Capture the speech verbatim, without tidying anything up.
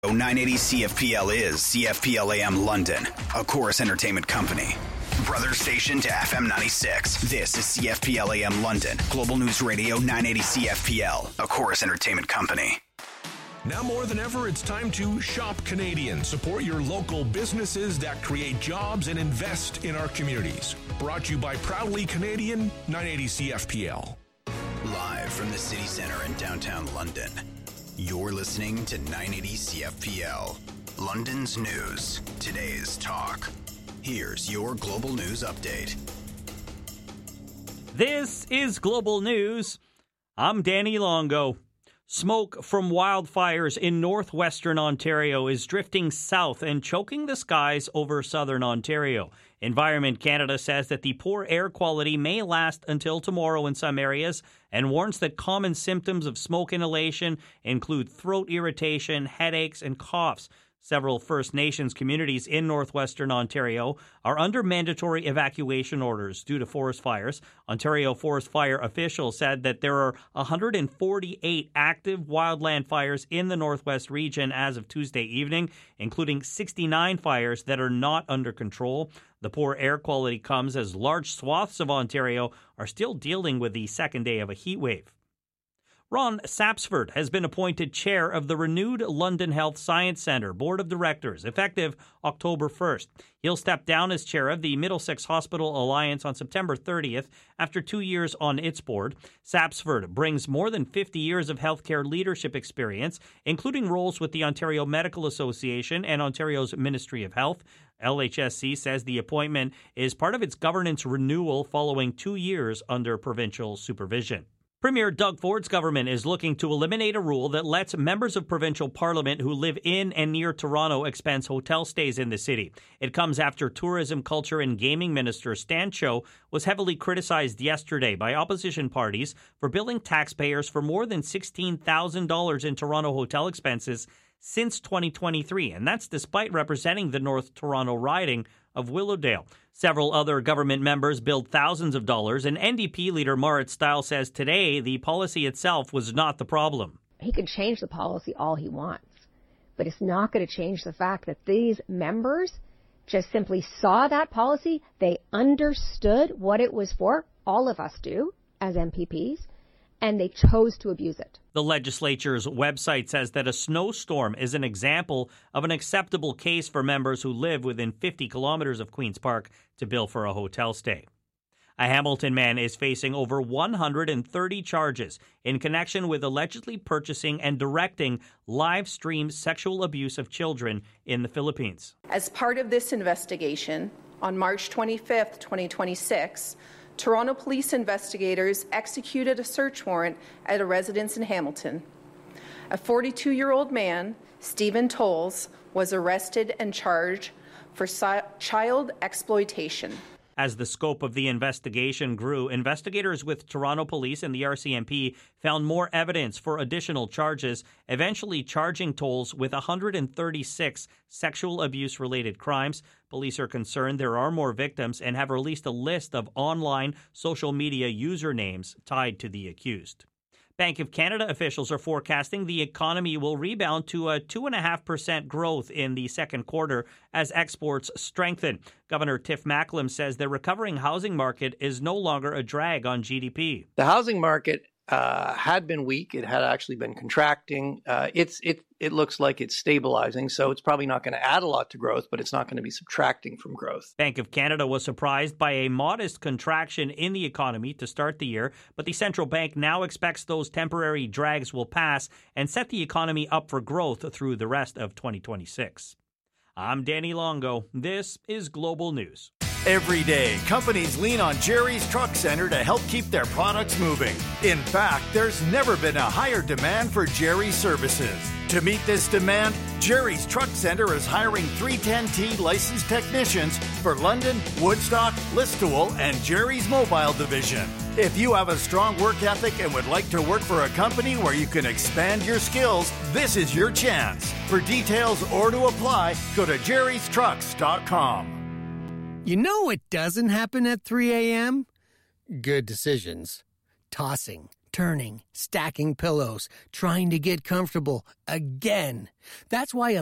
nine eighty C F P L is C F P L A M London, a Chorus Entertainment company. Brother station to F M ninety-six. This is C F P L A M London, Global News Radio nine eighty C F P L, a Chorus Entertainment company. Now more than ever, it's time to shop Canadian. Support your local businesses that create jobs and invest in our communities. Brought to you by Proudly Canadian, nine eighty C F P L. Live from the city centre in downtown London, you're listening to nine eighty C F P L, London's news, today's talk. Here's your Global News Update. This is Global News. I'm Danny Longo. Smoke from wildfires in northwestern Ontario is drifting south and choking the skies over southern Ontario. Environment Canada says that the poor air quality may last until tomorrow in some areas and warns that common symptoms of smoke inhalation include throat irritation, headaches, and coughs. Several First Nations communities in northwestern Ontario are under mandatory evacuation orders due to forest fires. Ontario Forest Fire officials said that there are one hundred forty-eight active wildland fires in the northwest region as of Tuesday evening, including sixty-nine fires that are not under control. The poor air quality comes as large swaths of Ontario are still dealing with the second day of a heat wave. Ron Sapsford has been appointed chair of the renewed London Health Science Centre Board of Directors, effective October first. He'll step down as chair of the Middlesex Hospital Alliance on September thirtieth after two years on its board. Sapsford brings more than fifty years of healthcare leadership experience, including roles with the Ontario Medical Association and Ontario's Ministry of Health. L H S C says the appointment is part of its governance renewal following two years under provincial supervision. Premier Doug Ford's government is looking to eliminate a rule that lets members of provincial parliament who live in and near Toronto expense hotel stays in the city. It comes after Tourism, Culture and Gaming Minister Stan Cho was heavily criticized yesterday by opposition parties for billing taxpayers for more than sixteen thousand dollars in Toronto hotel expenses since twenty twenty-three, and that's despite representing the North Toronto riding of Willowdale. Several other government members billed thousands of dollars, and N D P leader Marit Stiles says today the policy itself was not the problem. He can change the policy all he wants, but it's not going to change the fact that these members just simply saw that policy. They understood what it was for. All of us do as M P Ps. And they chose to abuse it. The legislature's website says that a snowstorm is an example of an acceptable case for members who live within fifty kilometers of Queen's Park to bill for a hotel stay. A Hamilton man is facing over one hundred thirty charges in connection with allegedly purchasing and directing live-stream sexual abuse of children in the Philippines. As part of this investigation, on March twenty-fifth, twenty twenty-six, Toronto police investigators executed a search warrant at a residence in Hamilton. A forty-two-year-old man, Stephen Tolles, was arrested and charged for si- child exploitation. As the scope of the investigation grew, investigators with Toronto Police and the R C M P found more evidence for additional charges, eventually charging Tolles with one hundred thirty-six sexual abuse-related crimes. Police are concerned there are more victims and have released a list of online social media usernames tied to the accused. Bank of Canada officials are forecasting the economy will rebound to a two point five percent growth in the second quarter as exports strengthen. Governor Tiff Macklem says the recovering housing market is no longer a drag on G D P. The housing market uh, had been weak. It had actually been contracting. Uh, it's it it looks like it's stabilizing, so it's probably not going to add a lot to growth, but it's not going to be subtracting from growth. Bank of Canada was surprised by a modest contraction in the economy to start the year, but the central bank now expects those temporary drags will pass and set the economy up for growth through the rest of twenty twenty-six. I'm Danny Longo. This is Global News. Every day, companies lean on Jerry's Truck Center to help keep their products moving. In fact, there's never been a higher demand for Jerry's services. To meet this demand, Jerry's Truck Center is hiring three ten T licensed technicians for London, Woodstock, Listowel, and Jerry's Mobile Division. If you have a strong work ethic and would like to work for a company where you can expand your skills, this is your chance. For details or to apply, go to jerrys trucks dot com. You know what doesn't happen at three a.m.? Good decisions. Tossing, turning, stacking pillows, trying to get comfortable again. That's why